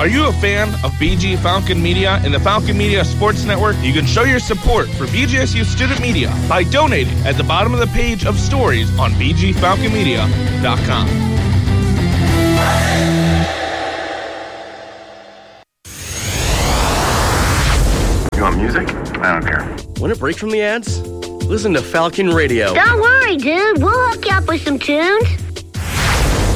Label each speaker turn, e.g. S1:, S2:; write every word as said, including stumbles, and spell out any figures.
S1: Are you a fan of B G Falcon Media and the Falcon Media Sports Network? You can show your support for B G S U Student Media by donating at the bottom of the page of stories on b g falcon media dot com.
S2: You want music? I don't care.
S3: Want a break from the ads? Listen to Falcon Radio.
S4: Don't worry, dude. We'll hook you up with some tunes.